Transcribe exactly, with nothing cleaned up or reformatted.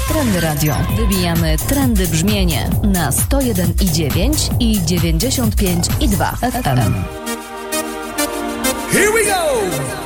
Trendy Radio. Wybijamy trendy brzmienie na sto jeden i dziewięć i dziewięćdziesiąt pięć i dwa F M. Here we go!